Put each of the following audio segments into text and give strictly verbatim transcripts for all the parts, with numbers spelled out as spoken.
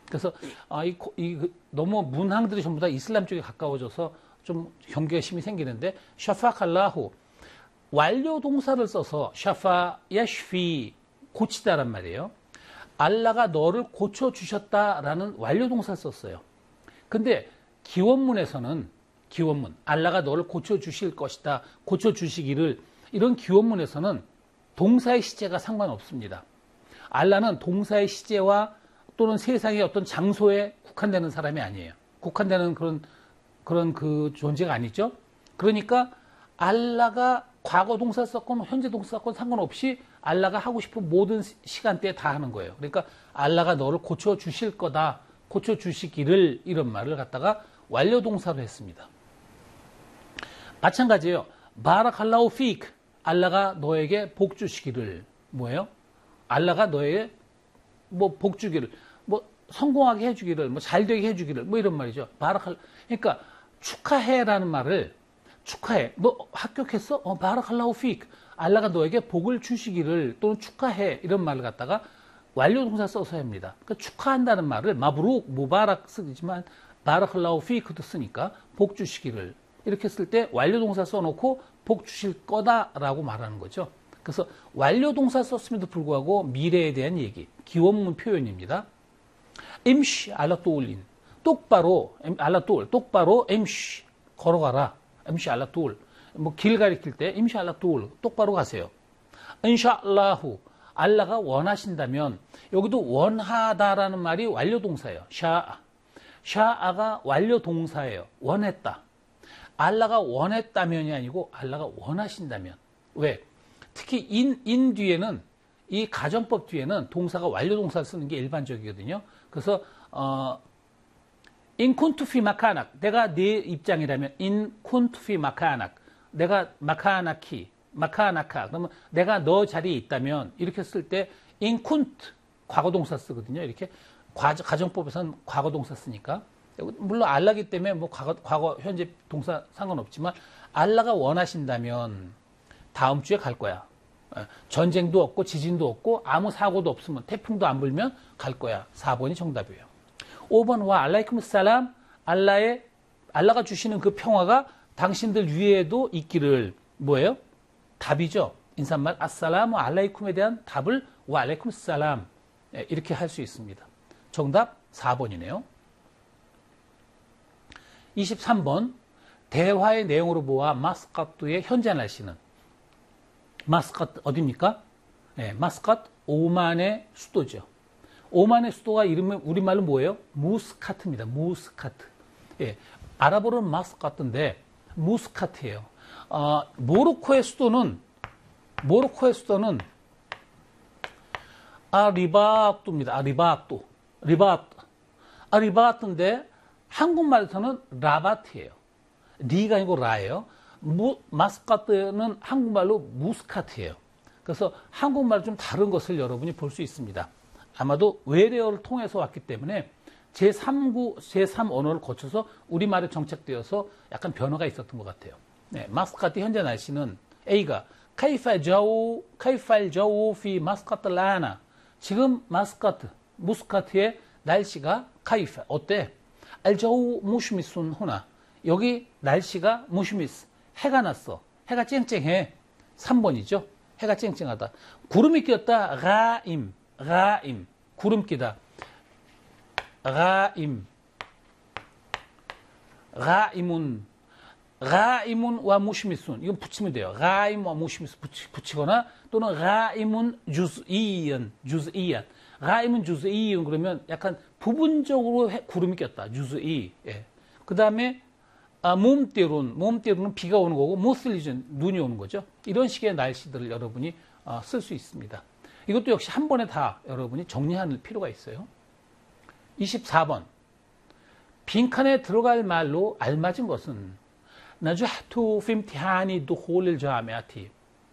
그래서 아, 이, 이 너무 문항들이 전부 다 이슬람 쪽에 가까워져서 좀 경계심이 생기는데 샤파칼라후 완료 동사를 써서 샤파 야슈피 고치다란 말이에요. 알라가 너를 고쳐주셨다라는 완료 동사를 썼어요. 근데 기원문에서는 기원문 알라가 너를 고쳐주실 것이다. 고쳐주시기를 이런 기원문에서는 동사의 시제가 상관없습니다. 알라는 동사의 시제와 또는 세상의 어떤 장소에 국한되는 사람이 아니에요. 국한되는 그런 그런 그 존재가 아니죠. 그러니까 알라가 과거 동사 썼건 현재 동사 썼건 상관없이 알라가 하고 싶은 모든 시간대에 다 하는 거예요. 그러니까 알라가 너를 고쳐 주실 거다. 고쳐 주시기를 이런 말을 갖다가 완료 동사로 했습니다. 마찬가지예요. 바라칼라우 피크 알라가 너에게 복 주시기를 뭐예요? 알라가 너에게 뭐 복 주기를 뭐 성공하게 해주기를 뭐 잘되게 해주기를 뭐 이런 말이죠. 바라칼 그러니까 축하해라는 말을 축하해. 너 합격했어? 어, 바라칼라우 피크. 알라가 너에게 복을 주시기를 또는 축하해 이런 말을 갖다가 완료 동사 써서 합니다. 그러니까 축하한다는 말을 마브룩 무바락 쓰지만 바라칼라우 피크도 쓰니까 복 주시기를 이렇게 쓸 때 완료 동사 써놓고 복 주실 거다라고 말하는 거죠. 그래서 완료 동사 썼음에도 불구하고 미래에 대한 얘기, 기원문 표현입니다. 임시 알라또올린 똑바로 알라또올 똑바로 임시 걸어가라. 임시 알라또올 뭐 길 가리킬 때 임시 알라또올 똑바로 가세요. 인샤알라후 알라가 원하신다면 여기도 원하다라는 말이 완료 동사예요. 샤아 샤아가 완료 동사예요. 원했다. 알라가 원했다면이 아니고 알라가 원하신다면. 왜? 특히 인, 인 뒤에는 이 가정법 뒤에는 동사가 완료 동사를 쓰는 게 일반적이거든요. 그래서 어, 인 쿤투피 마카낙 내가 네 입장이라면 인 쿤투피 마카낙 내가 마카나키 마카나카 그러면 내가 너 자리에 있다면 이렇게 쓸 때 인 쿤트 과거 동사 쓰거든요. 이렇게 가정법에서는 과거 동사 쓰니까 물론 알라기 때문에 뭐 과거, 과거 현재 동사 상관없지만 알라가 원하신다면 다음 주에 갈 거야. 전쟁도 없고 지진도 없고 아무 사고도 없으면 태풍도 안 불면 갈 거야. 사 번이 정답이에요. 오 번 와 알라이쿰 살람 알라의 알라가 주시는 그 평화가 당신들 위에도 있기를 뭐예요? 답이죠. 인사말 아살라무 알라이쿰에 대한 답을 와 알라이쿰 살람 이렇게 할 수 있습니다. 정답 사 번이네요. 이십삼 번 대화의 내용으로 보아 마스카트의 현재 날씨는 마스카트 어디입니까? 네, 마스카트 오만의 수도죠. 오만의 수도가 이름은 우리말로 뭐예요? 무스카트입니다. 무스카트. 예, 아랍어로는 마스카트인데 무스카트예요. 어, 모로코의 수도는 모로코의 수도는 아리바뚜입니다. 아리바뚜. 리바뚜. 아리바뚜인데 한국말에서는 라바트예요. 리가 아니고 라예요. 무, 마스카트는 한국말로 무스카트예요. 그래서 한국말 좀 다른 것을 여러분이 볼 수 있습니다. 아마도 외래어를 통해서 왔기 때문에 제삼 구, 제삼 언어를 거쳐서 우리말에 정착되어서 약간 변화가 있었던 것 같아요. 네, 마스카트 현재 날씨는 A가 카이팔 자오 카이팔 자오 피 마스카트 라나 지금 마스카트 무스카트의 날씨가 카이팔 어때? 알자오 무슈미순 호나 여기 날씨가 무슈미스 해가 났어. 해가 쨍쨍해. 삼 번이죠. 해가 쨍쨍하다. 구름이 꼈다. 가임 가임 구름 끼다. 가임 가임은 가이문 와 무시미순 이건 붙이면 돼요. 가임 와 무시미스 붙이, 붙이거나 또는 가이문 주즈이연 주즈이연 가임은 주즈이연 그러면 약간 부분적으로 해, 구름이 꼈다. 주즈이 예. 그 다음에 아, 몸띠룬 몸띠룬은 비가 오는 거고 무슬리즌 눈이 오는 거죠. 이런 식의 날씨들을 여러분이 어, 쓸 수 있습니다. 이것도 역시 한 번에 다 여러분이 정리할 필요가 있어요. 이십사 번 빈칸에 들어갈 말로 알맞은 것은 나주하투 핌티하니 두홀일 자메아티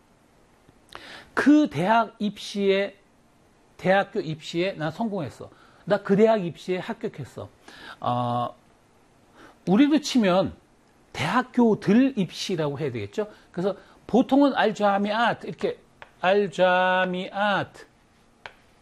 그 대학 입시에 대학교 입시에 나 성공했어. 나 그 대학 입시에 합격했어. 어, 우리로 치면 대학교들 입시라고 해야 되겠죠. 그래서 보통은 알자미아트 이렇게 알자미아트